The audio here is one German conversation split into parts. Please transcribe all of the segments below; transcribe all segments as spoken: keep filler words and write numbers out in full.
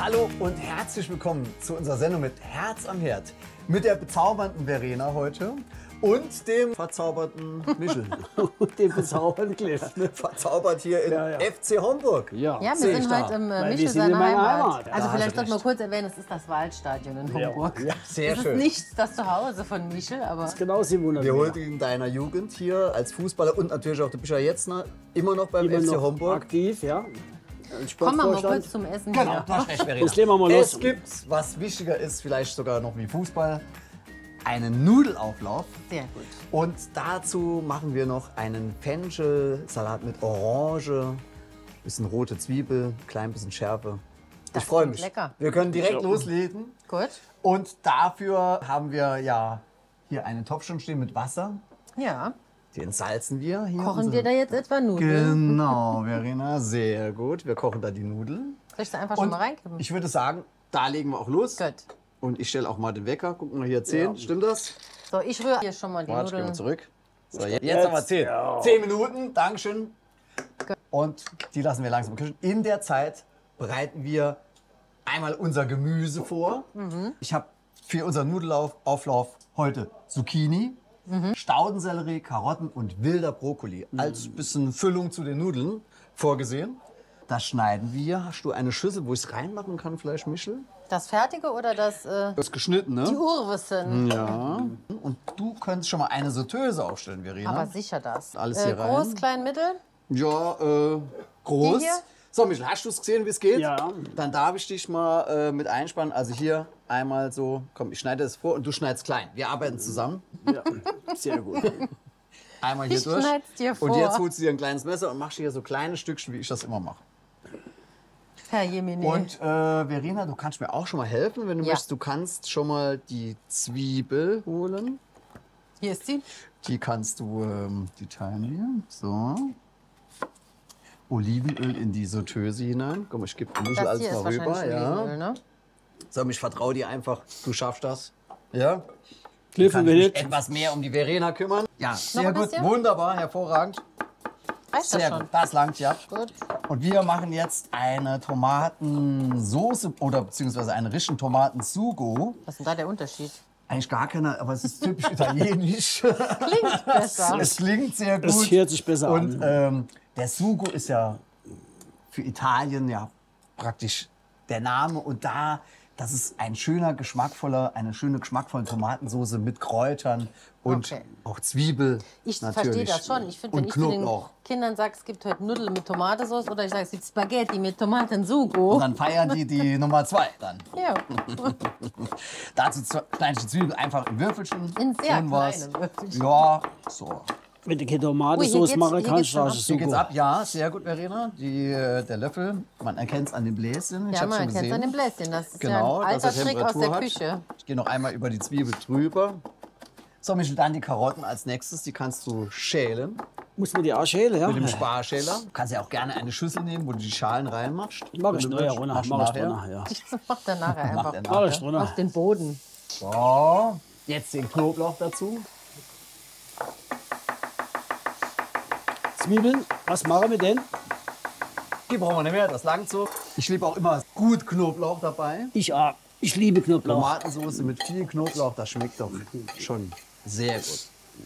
Hallo und herzlich willkommen zu unserer Sendung mit Herz am Herd. Mit der bezaubernden Verena heute und dem verzauberten Michel. Und den bezaubernden Cliff. Ne? Verzaubert hier in Ja, ja. F C Homburg. Ja, Ja, wir Sehe ich sind da. heute im Weil äh, wir Michel sind in seiner meiner Heimat. Heimat. Also Da vielleicht hast du sollte man recht. kurz erwähnen, es ist das Waldstadion in Ja. Homburg. Ja, sehr Es schön. ist nicht das Zuhause von Michel, aber Genau siebenhundert Wir Meter. holten in deiner Jugend hier als Fußballer und natürlich auch, du bist ja jetzt noch, immer noch beim Immer F C noch Homburg. aktiv, ja. Als kommen wir mal Sportvorstand. kurz zum Essen Genau, hier. du hast recht, Verena. Jetzt legen wir mal los. Es gibt, was wichtiger ist, vielleicht sogar noch wie Fußball, einen Nudelauflauf. Sehr gut. Und dazu machen wir noch einen Fenchelsalat mit Orange, bisschen rote Zwiebel, klein bisschen Schärfe. Das ich freue klingt mich. lecker. Wir können direkt Ja. loslegen. Gut. Und dafür haben wir ja hier einen Topf schon stehen mit Wasser. Ja. Den salzen wir hier. Kochen unsere- wir da jetzt etwa Nudeln? Genau, Verena, sehr gut. Wir kochen da die Nudeln. Soll ich da einfach schon Und mal reinkippen? ich würde sagen, da legen wir auch los. Gut. Und ich stelle auch mal den Wecker. Gucken wir hier zehn. Ja. Stimmt das? So, ich rühre hier schon mal die Warte, gehen wir Nudeln. zurück. So, jetzt, Jetzt, haben wir zehn. ja. Zehn Minuten, Dankeschön. Und die lassen wir langsam köcheln. In der Zeit bereiten wir einmal unser Gemüse vor. Mhm. Ich habe für unseren Nudelauflauf heute Zucchini, Mhm. Staudensellerie, Karotten und wilder Brokkoli als bisschen Füllung zu den Nudeln vorgesehen. Das schneiden wir. Hast du eine Schüssel, wo ich es reinmachen kann, vielleicht, Michel? Das Fertige oder das, äh, Das ist geschnitten, ne? die Urwissen? Ja. Und du könntest schon mal eine Sauteuse aufstellen, Verena. Aber sicher das. Alles äh, hier rein. Groß, klein, mittel? Ja, äh, groß. Die hier? So, Michel, hast du es gesehen, wie es geht? Ja. Dann darf ich dich mal äh, mit einspannen. Also hier einmal so, komm, ich schneide das vor und du schneidest klein. Wir arbeiten zusammen. Ja, sehr gut. Einmal hier Ich durch. schneid's dir vor. Und jetzt holst du dir ein kleines Messer und machst hier so kleine Stückchen, wie ich das immer mache. Herr Jemini. Und äh, Verena, du kannst mir auch schon mal helfen, wenn du Ja. möchtest. Du kannst schon mal die Zwiebel holen. Hier ist sie. Die kannst du, ähm, die teilen wir. So. Olivenöl in die Sauteuse hinein. Komm, ich gebe Michel Das alles hier ist mal wahrscheinlich rüber. Ja. Olivenöl, ne? So, ich vertraue dir einfach. Du schaffst das. Ja? Cliff Kann und ich mich Benedikt. etwas mehr um die Verena kümmern? Ja, sehr ein gut. bisschen? Wunderbar, hervorragend. Reicht das Sehr schon? gut. Das langt ja. Gut. Und wir machen jetzt eine Tomatensoße oder beziehungsweise einen frischen Tomatensugo. Was ist denn da der Unterschied? Eigentlich gar keiner, aber es ist typisch italienisch. Klingt besser. Es klingt sehr gut. Es hört sich besser Und an. ähm, der Sugo ist ja für Italien ja praktisch der Name. Und da, das ist ein schöner, geschmackvoller, eine schöne, geschmackvolle Tomatensoße mit Kräutern und Okay. auch Zwiebel. Ich natürlich. verstehe das schon. Ich finde, und wenn ich zu den Knoblauch. Kindern sage, es gibt heute Nudeln mit Tomatensauce oder ich sage, es gibt Spaghetti mit Tomatensugo. Und dann feiern die die Nummer zwei dann. Ja, Dazu schneide ich die Zwiebel einfach in Würfelchen. In sehr irgendwas. kleine Würfelchen. Ja, so. Wenn du keine Ui, hier Tomatensauce geht's- machen hier kannst, geht's schon dann ab. ist es Hier geht's super. ab, ja, sehr gut, Verena. Die, äh, der Löffel, man erkennt es an den Bläschen. Ich ja hab's man schon kennt es gesehen. an dem Bläschen. Das ist Genau, ja ein dass alter er Trick aus Temperatur der hat. Küche. Ich gehe noch einmal über die Zwiebel drüber. So, Michel, dann die Karotten als nächstes. Die kannst du schälen Muss man die auch schälen, ja? mit dem Sparschäler. Du kannst ja auch gerne eine Schüssel nehmen, wo du die Schalen reinmachst. Mach ich Wenn du nachher möchtest. runter. Machst du Mach ich nachher. nachher, ja. Das macht er nachher einfach er Mach ich drunter. auf den Boden. So, jetzt den Knoblauch dazu. Zwiebeln, was machen wir denn? Die brauchen wir nicht mehr, das langt so. Ich liebe auch immer gut Knoblauch dabei. Ich, ah, ich liebe Knoblauch. Tomatensauce mit viel Knoblauch, das schmeckt doch schon sehr gut.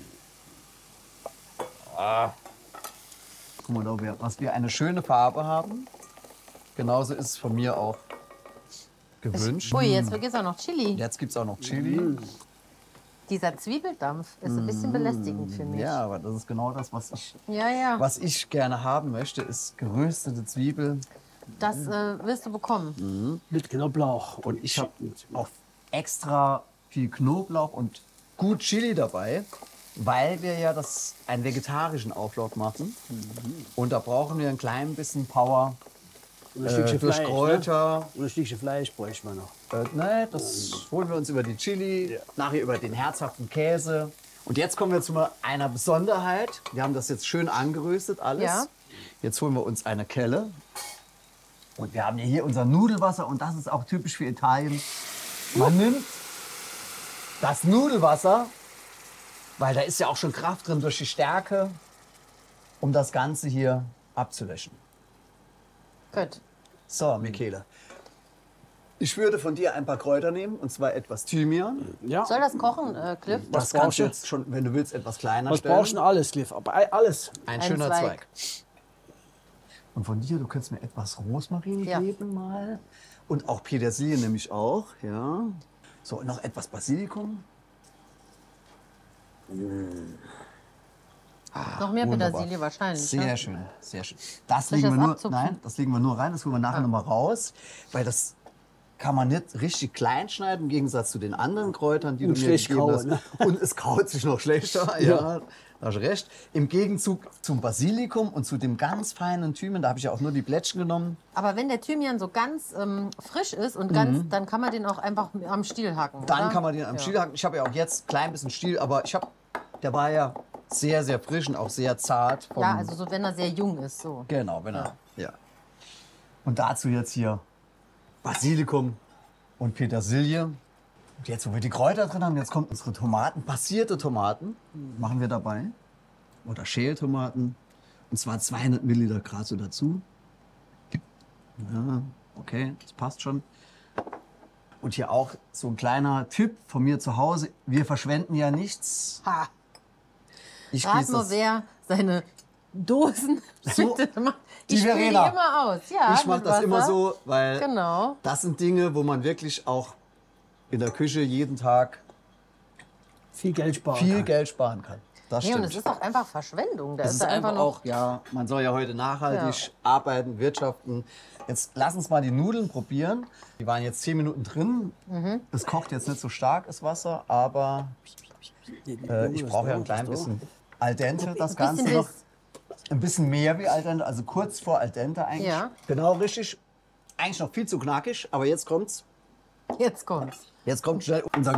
Ah. Guck mal, da wir- was wir eine schöne Farbe haben. Genauso ist es von mir auch gewünscht. Ui, jetzt gibt es auch noch Chili. Jetzt gibt es auch noch Chili. Dieser Zwiebeldampf ist ein bisschen belästigend für mich. Ja, aber das ist genau das, was ich, ja. ja. was ich gerne haben möchte, ist geröstete Zwiebeln. Das äh, wirst du bekommen. Mit Knoblauch. Und ich habe auch extra viel Knoblauch und gut Chili dabei, weil wir ja das einen vegetarischen Auflauf machen. Und da brauchen wir ein klein bisschen Power Und ein äh, Stückchen durch Fleisch. Kräuter. Ne? Und ein Stückchen Fleisch bräuchten wir noch. Äh, ne, das holen wir uns über die Chili, nachher über den herzhaften Käse. Und jetzt kommen wir zu einer Besonderheit. Wir haben das jetzt schön angeröstet alles. Ja. Jetzt holen wir uns eine Kelle. Und wir haben ja hier unser Nudelwasser und das ist auch typisch für Italien. Man nimmt das Nudelwasser, weil da ist ja auch schon Kraft drin durch die Stärke, um das Ganze hier abzulöschen. Gut. So, Michele. Ich würde von dir ein paar Kräuter nehmen, und zwar etwas Thymian. Ja. Soll das kochen, äh, Cliff? Das brauchst kannst du du? jetzt schon, wenn du willst, etwas kleiner Was stellen. brauchst du denn alles, Cliff? Aber ei- alles. Ein, Ein schöner Zweig. Zweig. Und von dir, du könntest mir etwas Rosmarin Ja. geben mal. Und auch Petersilie nämlich auch, ja. So, und noch etwas Basilikum. Noch mehr Wunderbar. Petersilie wahrscheinlich. Sehr ne? schön, sehr schön. Das Soll ich legen wir das nur, abzupfen? nein, das legen wir nur rein, das holen wir nachher noch mal raus, weil das kann man nicht richtig klein schneiden, im Gegensatz zu den anderen Kräutern, die Und du mir schlecht gegeben kauen, hast. ne? Und es kaut sich noch schlechter, ja, da hast du recht. Im Gegenzug zum Basilikum und zu dem ganz feinen Thymian, da habe ich ja auch nur die Blättchen genommen. Aber wenn der Thymian so ganz ähm, frisch ist und ganz, dann kann man den auch einfach am Stiel hacken. Mhm. Dann oder? kann man den am Ja. Stiel hacken. Ich habe ja auch jetzt ein klein bisschen Stiel, aber ich habe, der war ja sehr, sehr frisch und auch sehr zart. vom- Ja, also so, wenn er sehr jung ist. So. Genau, genau. Ja. Und dazu jetzt hier Basilikum und Petersilie. Und jetzt, wo wir die Kräuter drin haben, jetzt kommt unsere Tomaten, passierte Tomaten, machen wir dabei. Oder Schältomaten. Und zwar zweihundert Milliliter gerade so dazu. Ja, okay, das passt schon. Und hier auch so ein kleiner Tipp von mir zu Hause. Wir verschwenden ja nichts. Ha! Ich Rat gieße mal, das- wer seine Dosen So, mit macht. die Ich spüle die Verena. immer aus. Ja, Ich mache mit das Wasser. immer so, weil Genau. das sind Dinge, wo man wirklich auch in der Küche jeden Tag Viel Geld sparen. viel kann. Geld sparen kann. Das Nee, stimmt. und es ist auch einfach Verschwendung. Da Es ist ist er einfach einfach noch. auch, ja, man soll ja heute nachhaltig arbeiten, wirtschaften. Jetzt lass uns mal die Nudeln probieren. Die waren jetzt zehn Minuten drin. Mhm. Es kocht jetzt nicht so stark, das Wasser, aber äh, ich brauche ja ein klein bisschen al dente, das bisschen Ganze noch. ist- Ein bisschen mehr wie al dente, also kurz vor al dente eigentlich. Ja. Genau, richtig. Eigentlich noch viel zu knackig, aber jetzt kommt's. Jetzt kommt's. Jetzt kommt schnell unser